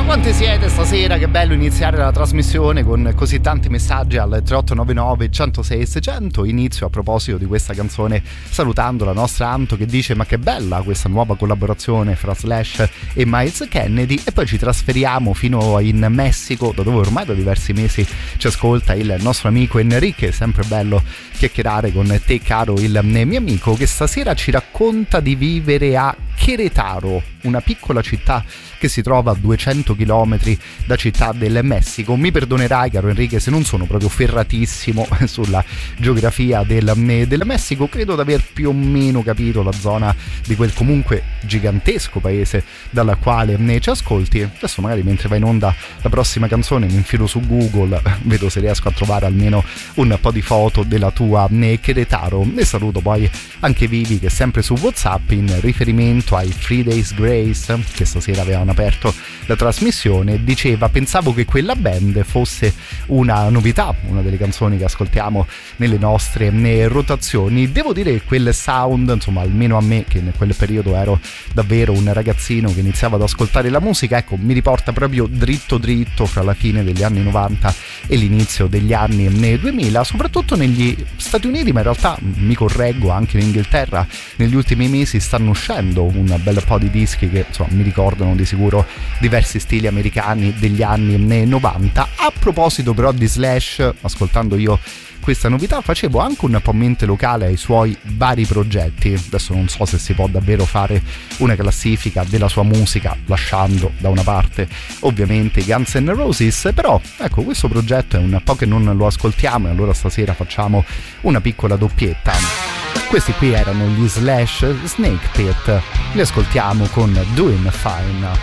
Quanti siete stasera? Che bello iniziare la trasmissione con così tanti messaggi al 3899 106 600. Inizio a proposito di questa canzone salutando la nostra Anto che dice: ma che bella questa nuova collaborazione fra Slash e Miles Kennedy. E poi ci trasferiamo fino in Messico, da dove ormai da diversi mesi ci ascolta il nostro amico Enrique. Sempre bello chiacchierare con te, caro il mio amico, che stasera ci racconta di vivere a Querétaro, una piccola città che si trova a 200 km da Città del Messico. Mi perdonerai, caro Enrique, se non sono proprio ferratissimo sulla geografia del Messico. Credo di aver più o meno capito la zona di quel comunque gigantesco paese dalla quale ci ascolti. Adesso magari mentre va in onda la prossima canzone mi infilo su Google, vedo se riesco a trovare almeno un po' di foto della tua Querétaro. E saluto poi anche Vivi, che sempre su WhatsApp, in riferimento ai 3 Days Grace, che stasera avevano aperto la trasmissione, diceva: pensavo che quella band fosse una novità, una delle canzoni che ascoltiamo nelle nostre rotazioni. Devo dire che quel sound, insomma, almeno a me, che in quel periodo ero davvero un ragazzino che iniziava ad ascoltare la musica, ecco, mi riporta proprio dritto fra la fine degli anni 90 e l'inizio degli anni 2000, soprattutto negli Stati Uniti, ma in realtà mi correggo, anche in Inghilterra negli ultimi mesi stanno uscendo un bel po' di dischi che insomma mi ricordano di sicuro diversi stili americani degli anni 90. A proposito però di Slash, ascoltando io questa novità facevo anche un po' mente locale ai suoi vari progetti. Adesso non so se si può davvero fare una classifica della sua musica lasciando da una parte ovviamente i Guns N' Roses, però ecco, questo progetto è un po' che non lo ascoltiamo e allora stasera facciamo una piccola doppietta. Questi qui erano gli Slash, Snake Pit, li ascoltiamo con Doing Fine.